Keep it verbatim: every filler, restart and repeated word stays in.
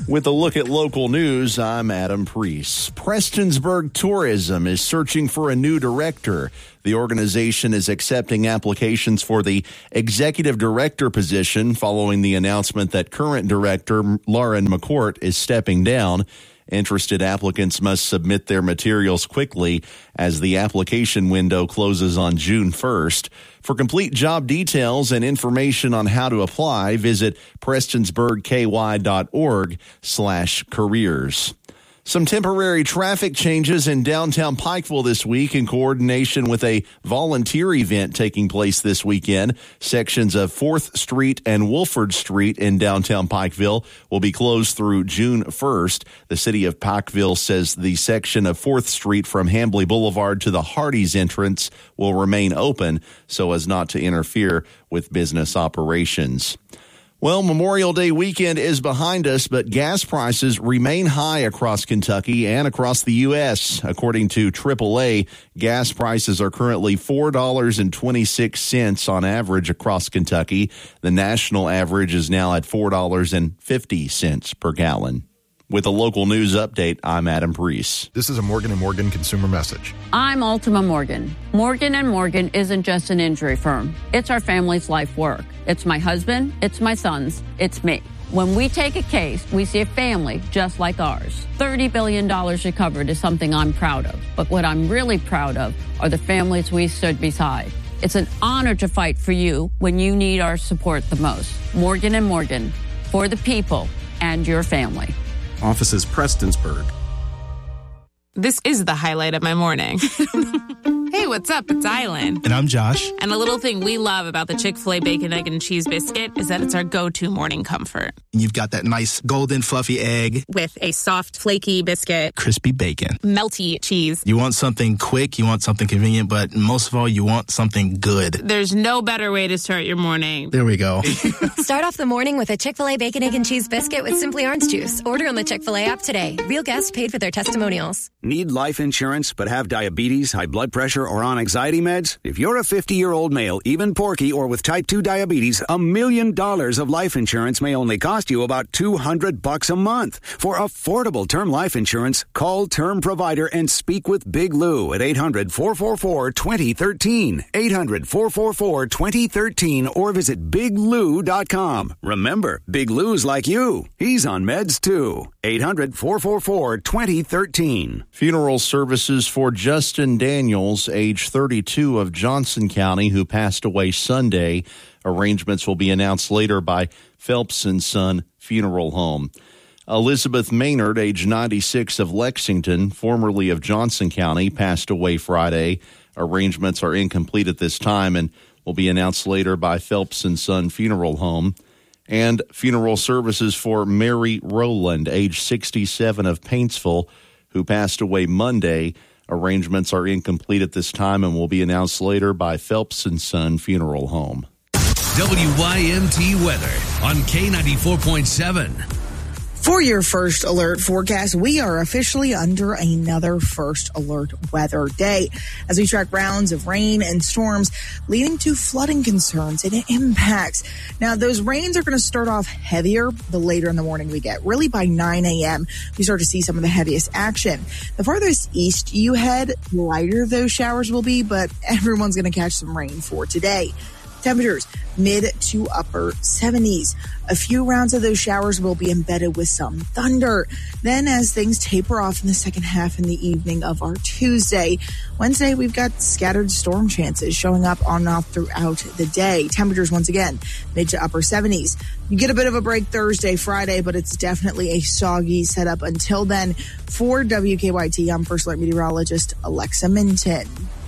With a look at local news, I'm Adam Priest. Prestonsburg Tourism is searching for a new director. The organization is accepting applications for the executive director position following the announcement that current director Lauren McCourt is stepping down. Interested applicants must submit their materials quickly as the application window closes on June first. For complete job details and information on how to apply, visit prestonsburgky.org slash careers. Some temporary traffic changes in downtown Pikeville this week in coordination with a volunteer event taking place this weekend. Sections of fourth Street and Wolford Street in downtown Pikeville will be closed through June first. The city of Pikeville says the section of fourth Street from Hambly Boulevard to the Hardee's entrance will remain open so as not to interfere with business operations. Well, Memorial Day weekend is behind us, but gas prices remain high across Kentucky and across the U S. According to triple A, gas prices are currently four dollars and twenty-six cents on average across Kentucky. The national average is now at four dollars and fifty cents per gallon. With a local news update, I'm Adam Priest. This is a Morgan and Morgan consumer message. I'm Ultima Morgan. Morgan and Morgan isn't just an injury firm. It's our family's life work. It's my husband, it's my sons, it's me. When we take a case, we see a family just like ours. thirty billion dollars recovered is something I'm proud of. But what I'm really proud of are the families we stood beside. It's an honor to fight for you when you need our support the most. Morgan and Morgan, for the people and your family. Offices Prestonsburg. This is the highlight of my morning. Hey, what's up? It's Island. And I'm Josh. And a little thing we love about the Chick-fil-A Bacon, Egg, and Cheese Biscuit is that it's our go-to morning comfort. You've got that nice golden fluffy egg. With a soft, flaky biscuit. Crispy bacon. Melty cheese. You want something quick, you want something convenient, but most of all, you want something good. There's no better way to start your morning. There we go. Start off the morning with a Chick-fil-A Bacon, Egg, and Cheese Biscuit with Simply Orange Juice. Order on the Chick-fil-A app today. Real guests paid for their testimonials. Need life insurance but have diabetes, high blood pressure, or on anxiety meds? If you're a fifty-year-old male, even porky, or with type two diabetes, a million dollars of life insurance may only cost you about two hundred bucks a month. For affordable term life insurance, call Term Provider and speak with Big Lou at eight hundred, four four four, two zero one three. eight hundred, four four four, two zero one three or visit big lou dot com. Remember, Big Lou's like you. He's on meds too. eight hundred, four four four, two zero one three. Funeral services for Justin Daniels, age thirty-two, of Johnson County, who passed away Sunday. Arrangements will be announced later by Phelps and Son Funeral Home. Elizabeth Maynard, age ninety-six, of Lexington, formerly of Johnson County, passed away Friday. Arrangements are incomplete at this time and will be announced later by Phelps and Son Funeral Home. And funeral services for Mary Rowland, age sixty-seven, of Paintsville, who passed away Monday. Arrangements are incomplete at this time and will be announced later by Phelps and Son Funeral Home. W Y M T weather on K ninety-four point seven. For your first alert forecast, we are officially under another first alert weather day as we track rounds of rain and storms leading to flooding concerns and impacts. Now, those rains are going to start off heavier the later in the morning we get. Really by nine a.m., we start to see some of the heaviest action. The farthest east you head, the lighter those showers will be, but everyone's going to catch some rain for today. Temperatures mid to upper seventies. A few rounds of those showers will be embedded with some thunder. Then as things taper off in the second half in the evening of our Tuesday, Wednesday, we've got scattered storm chances showing up on and off throughout the day. Temperatures once again mid to upper seventies. You get a bit of a break Thursday, Friday, but it's definitely a soggy setup until then. For W K Y T, I'm First Alert Meteorologist Alexa Minton.